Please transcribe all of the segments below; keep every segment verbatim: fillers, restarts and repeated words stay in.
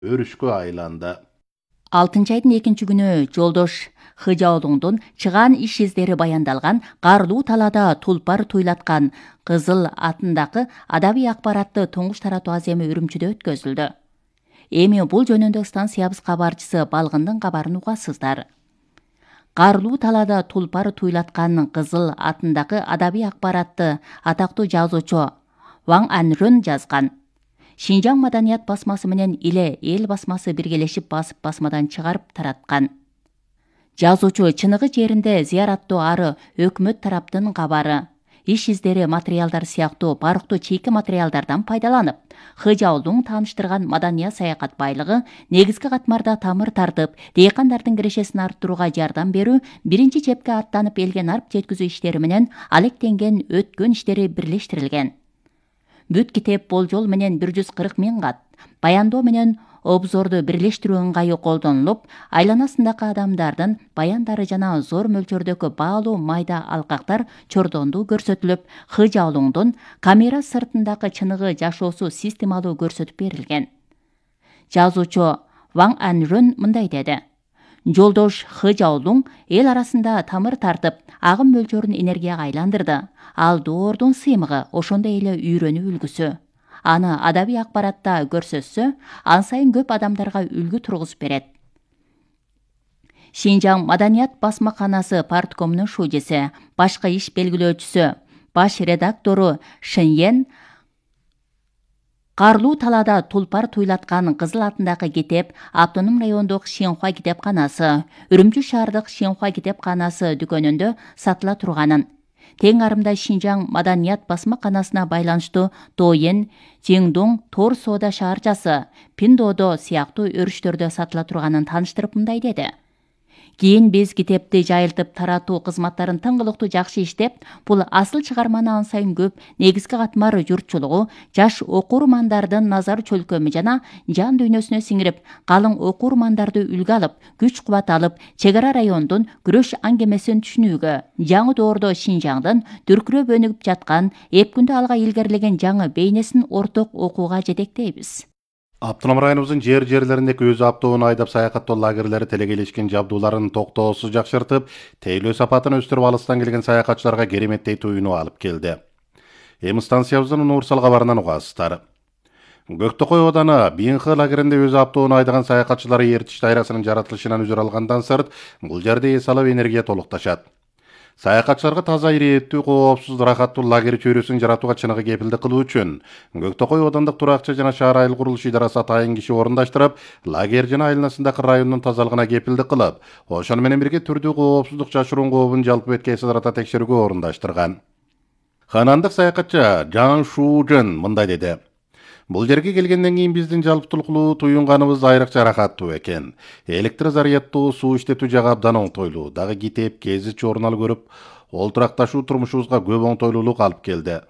өрүшкө айланды. алтынчы айдын экинчи күнү жолдош Хыжаолуңдун чыгаан иш издери баяндалган карлуу талаада тулпар туйлаткан кызыл атындагы адабий акбаратты туңгуш таратуу аземи Үрүмчүдө өткөзүлдү. Эми бул жөнүндө станциябыз кабарчысы Балгындын кабарын угасыздар. Карлуу талаада тулпар туйлаткан кызыл атындагы адабий акбаратты атактуу жазуучу Ваң Анрөн жазган. Шинжаң маданият басмасы менен Иле эл басмасы биргелешип басып басмадан чыгарып тараткан. Жазуучу чыныгы жеринде зыяраттоо ары өкмөт тараптын кабары, иш издери материалдар сыяктуу барктуу чийки материалдардан пайдаланып, Хыжаолуң тааныштырган маданият саякат байлыгы негизги катмарда тамыр тартып, дыйкандардын кирешесин арттырууга жардам берүү, биринчи чепке аттанып элге нарп жеткизүү иштери менен алектенген өткөн иштери бирлештирилген. Бүт китеп болжол менен бир жүз кырк миң кат, баяндоо менен обзорду бирлештирүү ыңгайы колдонулуп, айланасындагы адамдардын баяндары жана зор мөлчөрдөгү баалуу майда алкактар чордондуу көрсөтүлүп, Хыжаолуңдун камера сыртындагы чыныгы жашоосу системалуу көрсөтүп берилген. Жазуучу Ваң Анрөн мындай деди: Жолдош Хыжаолуң эл арасында тамыр тартып, агым мөлчөрүн энергияга айландырды. Ал доордун сыймыгы, ошондой эле үйрөнүү үлгүсү. Аны адабий акбаратта көрсөтсө, ан сайын көп адамдарга үлгү тургузуп берет. Шинжаң маданият басмаканасы парткомунун шужеси, башкы иш белгилөөчүсү, баш редактору Шеньен карлуу талаада тулпар туйлаткан кызыл атындагы китеп автоном райондук Шенхуа китепканасы, Үрүмчү шаардык Шенхуа китепканасы дүкөнүндө сатыла турганын, тең арымда Шинжаң маданият басмаканасына байланыштуу Тоен, Чеңдуң тор соода шаарчасы, Пиндодо сыяктуу өрүштөрдө сатыла турганын тааныштырып мындай деди: Кийин биз китепти жайылтып таратуу кызматтарын тыңгылыктуу жакшы иштеп, бул асыл чыгарманы ан сайын көп негизги катмар журтчулугу, жаш окурмандардын назар чөлкөмү жана жан дүйнөсүнө сиңирип, калың окурмандарды үлгү алып, күч кубат алып, чек ара райондун күрөш аңгемесин түшүнүүгө, жаңы доордо Шинжаңдын дүркүрөп өнүгүп жаткан, эп күндө алга илгерилеген жаңы бейнесин орток окууга жетектейбиз. Автоном районубуздун жер жерлериндеги өз автоуну айдап саякаттоо лагерлери телегелешкен жабдууларын токтоосуз жакшыртып, тейлөө сапатын өстүрүп, алыстан келген саякатчыларга кереметтей туюну алып келди. Эми станциябыздын универсал кабарынан угасыздар. Көктөкөй ооданы Бинхы лагеринде өз автоуну айдаган саякатчылары эритиш дайрасынын жаратылышынан үзөр алгандан сырт, бул жерде эс алып энергия толукташат. Саякатчыларга таза, ирээттүү, коопсуз, рахаттуу лагер чөйрөсүн жаратууга чыныгы кепилдик кылуу үчүн Көктөкөй оодандык туракчы жана шаар айыл курулуш идарасы атайын киши орундаштырып, лагер жана айланасындагы райондун тазалыгына кепилдик кылып, ошону менен бирге түрдүү коопсуздук жашыруун кообун жалпы бетке сыдырата текшерүүгө орундаштрган. Ханандык саякатчы Жан Шужен мындай деди: Бул жерге келгенден кийин биздин жалптуулуктуу туюнганыбыз айрыкча рахаттуу экен. Электр заряддуу суу иштетүү жагы абдан оңтойлуу. Дагы китеп, кезик, журнал көрүп, олтуракташуу турмушубузга көп оңтойлуулук алып келди.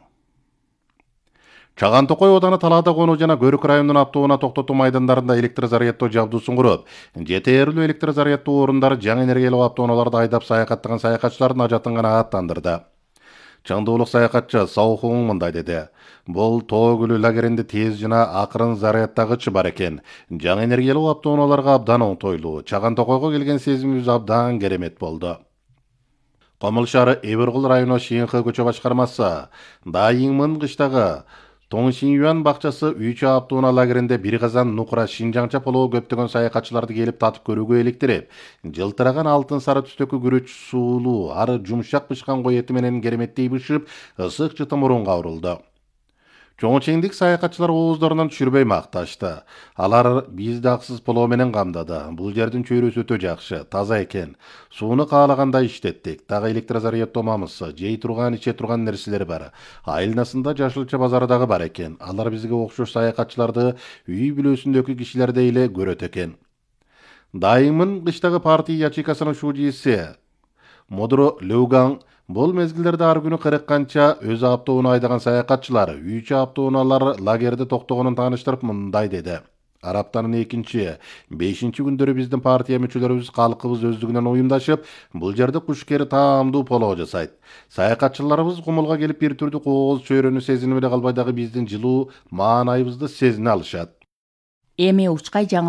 Чаган Токой ооданы Талаада конуу жана Көрүк районунун автоунаа токтотуу майдандарында электр заряддоо жабдуусун куруп, жетээрлүү электр заряддоо орундары жаңы энергиялуу автоунааларды айдап саякаттаган саякатчылардын ажатын гана аттандырды. Чаңдуулук саякатчы Саухун мындай деди: Бул Тоо көлү лагеринде тез жана акырын заряддагычы бар экен. Жаңы энергиялуу автоунааларга абдан оңтойлуу. Чаган Токойго келген сезимибиз абдан керемет болду. Комул шаары Эбиргул району Шиңхы көчө башкармасы Дайыңмын кыштагы Тоңшинюан бакчасы үч автоунаа лагеринде бир казан нукура Шинжаңча полоо көптөгөн саякатчыларды келип татып көрүүгө эликтирип, жылтыраган алтын сары түстөгү күрөч суулуу, ары жумшак бышкан кой эти менен кереметтей бышып, ысык жыты мурунга урулду. Чоңчеңдик саякатчылар ооздорунан түшүрбөй макташты. Алар бизди аксыз полоо менен камдады. Бул жердин чөйрөсү өтө жакшы, таза экен. Сууну каалагандай иштеттик. Дагы электр заряддоомамызсы, жей турган, иче турган нерселер бар. Айылнасында жашылча базары дагы бар экен. Алар бизге окшош саякатчыларды үй бүлөсүндөгү кишилердей эле көрөт экен. Дайымын кыштагы партия ячейкасынын шужиси Модро Леугаң бул мезгилдерде ар күнү кырк канча өз автоуну айдаган саякатчылар үч автоунаалар лагерде токтогонун тааныштырып мындай деди: Ар аптанын экинчи, бешинчи күндөрү биздин партия мүчөлөрүбүз калкыбыз өздүгүнөн уюмдашып, бул жерде кушкери таамдуу полоо жасайт. Саякатчыларыбыз кумулга келип бир түрдүү кооз чөйрөнү сезинип эле калбай, дагы биздин жылуу маанайыбызды сезине алышат. Эми учкай жаңы